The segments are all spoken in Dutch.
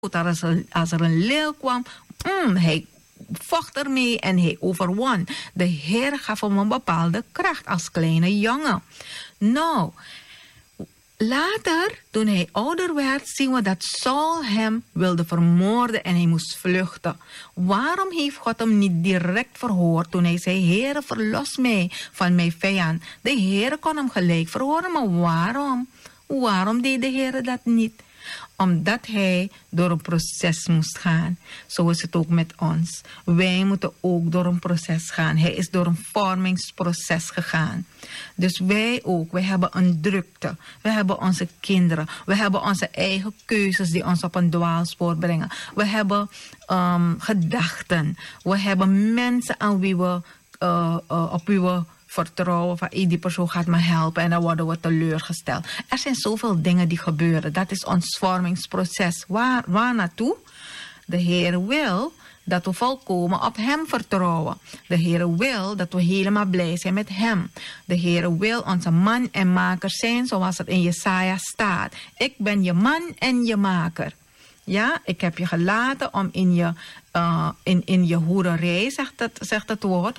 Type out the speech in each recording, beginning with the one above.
Als er een leeuw kwam, hij vocht ermee en hij overwon. De Heer gaf hem een bepaalde kracht als kleine jongen. Nou, later, toen hij ouder werd, zien we dat Saul hem wilde vermoorden en hij moest vluchten. Waarom heeft God hem niet direct verhoord toen hij zei, Heere, verlos mij van mijn vijand? De Heere kon hem gelijk verhoren, maar waarom? Waarom deed de Heere dat niet? Omdat hij door een proces moest gaan. Zo is het ook met ons. Wij moeten ook door een proces gaan. Hij is door een vormingsproces gegaan. Dus wij ook. Wij hebben een drukte. We hebben onze kinderen. We hebben onze eigen keuzes die ons op een dwaalspoor brengen. We hebben gedachten. We hebben mensen aan wie we, op wie we vertrouwen van die persoon gaat me helpen en dan worden we teleurgesteld. Er zijn zoveel dingen die gebeuren. Dat is ons vormingsproces. Waar naartoe? De Heer wil dat we volkomen op Hem vertrouwen. De Heer wil dat we helemaal blij zijn met Hem. De Heer wil onze man en maker zijn zoals het in Jesaja staat. Ik ben je man en je maker. Ja, ik heb je gelaten om in je hoererij, zegt het woord,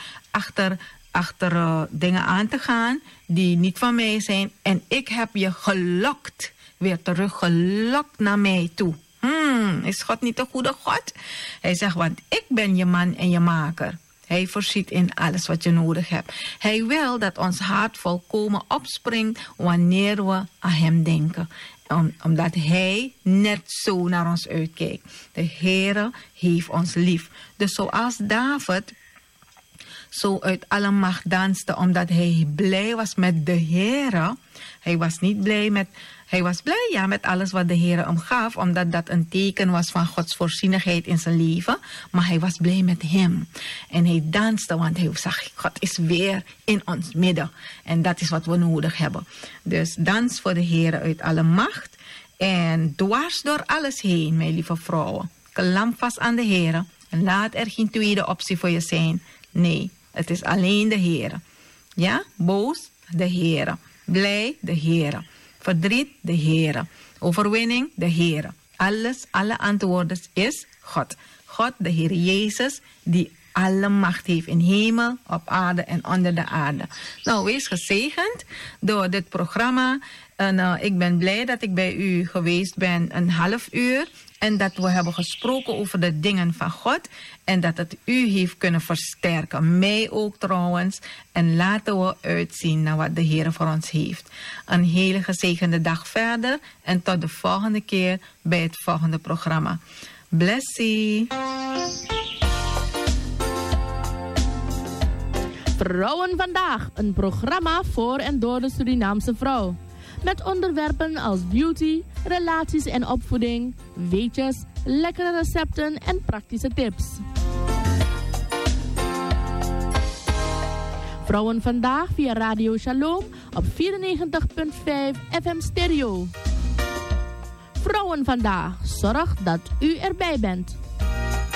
achter dingen aan te gaan die niet van mij zijn. En ik heb je gelokt, weer teruggelokt naar mij toe. Is God niet een goede God? Hij zegt, want ik ben je man en je maker. Hij voorziet in alles wat je nodig hebt. Hij wil dat ons hart volkomen opspringt wanneer we aan hem denken. Omdat hij net zo naar ons uitkijkt. De Heere heeft ons lief. Dus zoals David zo uit alle macht danste, omdat hij blij was met de Heere. Hij was niet blij met... Hij was blij, met alles wat de Heere hem gaf, omdat dat een teken was van Gods voorzienigheid in zijn leven. Maar hij was blij met hem. En hij danste, want hij zag, God is weer in ons midden. En dat is wat we nodig hebben. Dus dans voor de Heere uit alle macht. En dwars door alles heen, mijn lieve vrouwen. Klamp vast aan de Heere. En laat er geen tweede optie voor je zijn. Nee, het is alleen de Heere. Ja, boos, de Heere. Blij, de Heere. Verdriet, de Heere. Overwinning, de Heere. Alle antwoorden is God. God, de Heer Jezus, die alle macht heeft in hemel, op aarde en onder de aarde. Nou, wees gezegend door dit programma. En ik ben blij dat ik bij u geweest ben een half uur. En dat we hebben gesproken over de dingen van God. En dat het u heeft kunnen versterken. Mij ook trouwens. En laten we uitzien naar wat de Heer voor ons heeft. Een hele gezegende dag verder. En tot de volgende keer bij het volgende programma. Blessie. Vrouwen vandaag. Een programma voor en door de Surinaamse vrouw. Met onderwerpen als beauty, relaties en opvoeding, weetjes, lekkere recepten en praktische tips. Vrouwen vandaag via Radio Shalom op 94.5 FM stereo. Vrouwen vandaag, zorg dat u erbij bent.